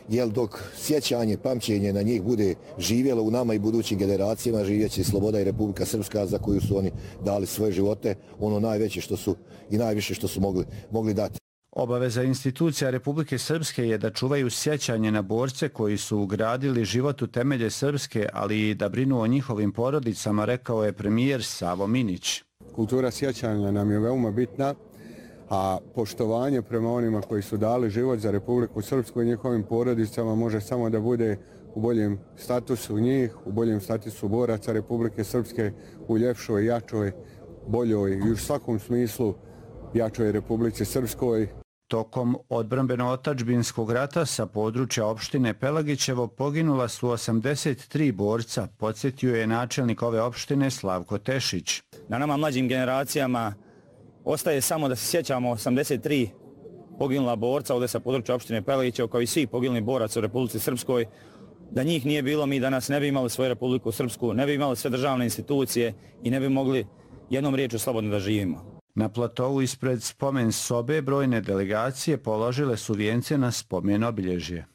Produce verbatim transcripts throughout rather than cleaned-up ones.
jer dok sjećanje, pamćenje na njih bude živjelo u nama i budućim generacijama, živjeće sloboda i Republika Srpska za koju su oni dali svoje živote, ono najveće što su i najviše što su mogli, mogli dati. Obaveza institucija Republike Srpske je da čuvaju sjećanje na borce koji su ugradili život u temelje Srpske, ali i da brinu o njihovim porodicama, rekao je premijer Savo Minić. Kultura sjećanja nam je veoma bitna, a poštovanje prema onima koji su dali život za Republiku Srpsku i njihovim porodicama može samo da bude u boljem statusu njih, u boljem statusu boraca Republike Srpske, u ljepšoj, jačoj, boljoj i u svakom smislu jačoj Republici Srpskoj. Tokom odbrambeno-otadžbinskog rata sa područja opštine Pelagićevo poginula su osamdeset tri borca, podsjetio je načelnik ove opštine Slavko Tešić. Na nama mlađim generacijama ostaje samo da se sjećamo osamdeset tri poginula borca ovdje sa područja opštine Pelagićevo, kao i svih poginulih boraca u Republici Srpskoj. Da njih nije bilo, mi danas ne bi imali svoju Republiku Srpsku, ne bi imali sve državne institucije i ne bi mogli jednom riječu slobodno da živimo. Na platovu ispred spomen sobe brojne delegacije položile su vijence na spomen obilježje.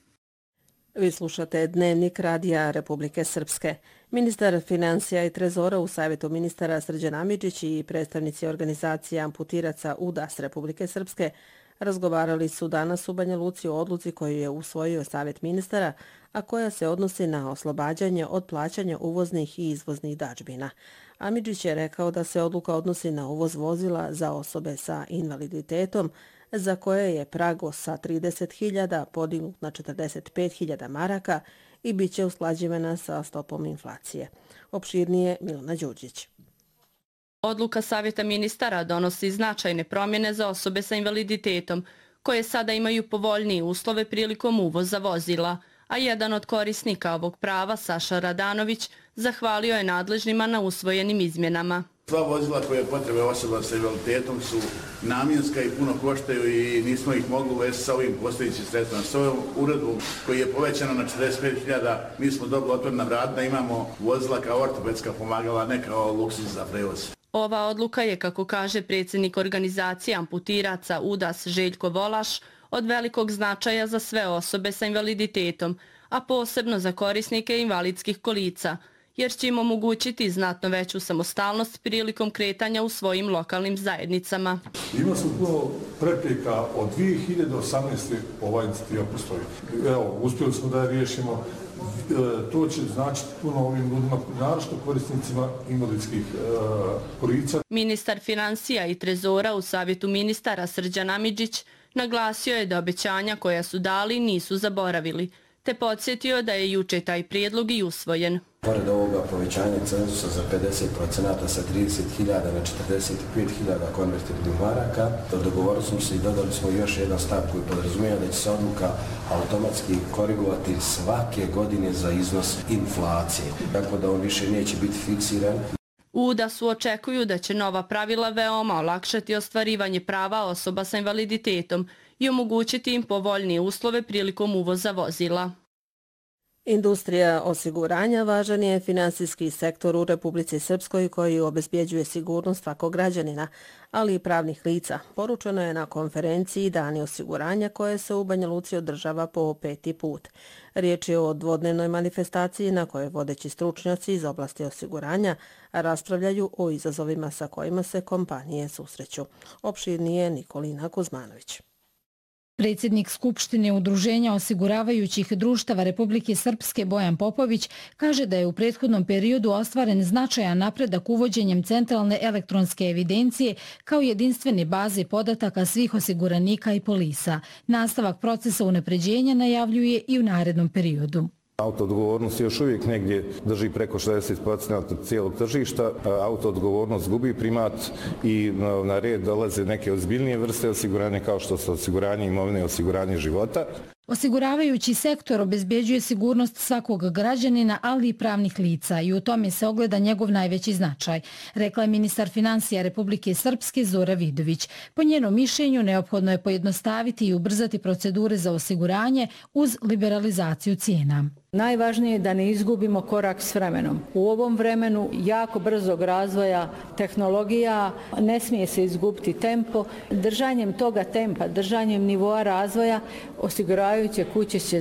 Vi slušate Dnevnik Radija Republike Srpske. Ministar financija i trezora u Savjetu ministara Srđan Amidžić i predstavnici organizacije amputiraca U D A S Republike Srpske razgovarali su danas u Banja Luci o odluci koju je usvojio Savjet ministara, a koja se odnosi na oslobađanje od plaćanja uvoznih i izvoznih dadžbina. Amidžić je rekao da se odluka odnosi na uvoz vozila za osobe sa invaliditetom, za koje je prag sa trideset hiljada podignut na četrdeset pet hiljada maraka i bit će usklađivana sa stopom inflacije. Opširnije Milana Đurđić. Odluka Savjeta ministara donosi značajne promjene za osobe sa invaliditetom, koje sada imaju povoljnije uslove prilikom uvoza vozila, a jedan od korisnika ovog prava, Saša Radanović, zahvalio je nadležnima na usvojenim izmjenama. Sva vozila koje potrebe osoba sa invaliditetom su namjenska i puno koštaju i nismo ih mogli uvesti sa ovim postojećim sredstvima. S ovom uredbom koji je povećana na četrdeset pet hiljada, mi smo dobili otvorena vrata da imamo vozila kao ortopedska pomagala, ne kao luksuz za prevoz. Ova odluka je, kako kaže predsjednik organizacije amputiraca U D A S Željko Volaš, od velikog značaja za sve osobe sa invaliditetom, a posebno za korisnike invalidskih kolica, jer će im omogućiti znatno veću samostalnost prilikom kretanja u svojim lokalnim zajednicama. Ima su puno prepreka od dvije hiljade osamnaeste. ova inicijativa postoji. Evo, uspjeli smo da je riješimo. To će značiti puno ovim ljudima, naročito korisnicima invalidskih kolica. Ministar financija i trezora u Savjetu ministara Srđan Amidžić naglasio je da obećanja koja su dali nisu zaboravili, te podsjetio da je juče taj prijedlog i usvojen. Pored ovoga povećanja cenzusa za pedeset posto sa trideset hiljada na četrdeset pet hiljada konvertibilnih maraka, dogovorili smo se i dodali smo još jedan stav koji podrazumijeva da će se odluka automatski korigovati svake godine za iznos inflacije, tako da on više neće biti fiksiran. U D A S-u očekuju da će nova pravila veoma olakšati ostvarivanje prava osoba sa invaliditetom i omogućiti im povoljnije uslove prilikom uvoza vozila. Industrija osiguranja važan je finansijski sektor u Republici Srpskoj koji obezbjeđuje sigurnost svakog građanina, ali i pravnih lica. Poručeno je na konferenciji Dani osiguranja koje se u Banja Luci održava po peti put. Riječ je o dvodnevnoj manifestaciji na kojoj vodeći stručnjaci iz oblasti osiguranja raspravljaju o izazovima sa kojima se kompanije susreću. Opširnije Nikolina Kuzmanović. Predsjednik Skupštine Udruženja osiguravajućih društava Republike Srpske Bojan Popović kaže da je u prethodnom periodu ostvaren značajan napredak uvođenjem centralne elektronske evidencije kao jedinstvene baze podataka svih osiguranika i polisa. Nastavak procesa unapređenja najavljuje i u narednom periodu. Autoodgovornost još uvijek negdje drži preko šezdeset posto cijelog tržišta. Autoodgovornost gubi primat i na red dolaze neke ozbiljnije vrste osiguranja kao što su osiguranje imovine i osiguranje života. Osiguravajući sektor obezbjeđuje sigurnost svakog građanina, ali i pravnih lica i u tome se ogleda njegov najveći značaj, rekla je ministar financija Republike Srpske Zora Vidović. Po njenom mišljenju neophodno je pojednostaviti i ubrzati procedure za osiguranje uz liberalizaciju cijena. Najvažnije je da ne izgubimo korak s vremenom. U ovom vremenu jako brzog razvoja tehnologija ne smije se izgubiti tempo. Držanjem toga tempa, držanjem nivoa razvoja osiguravajuće kuće će